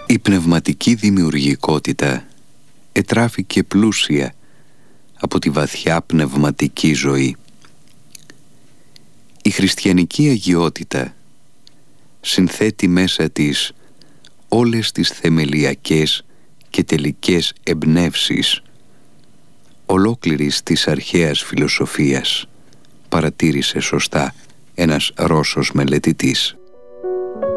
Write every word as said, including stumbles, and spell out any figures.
Η πνευματική δημιουργικότητα ετράφηκε πλούσια από τη βαθιά πνευματική ζωή. Η χριστιανική αγιότητα συνθέτει μέσα της όλες τις θεμελιακές και τελικές εμπνεύσεις ολόκληρης της αρχαίας φιλοσοφίας, παρατήρησε σωστά ένας Ρώσος μελετητής.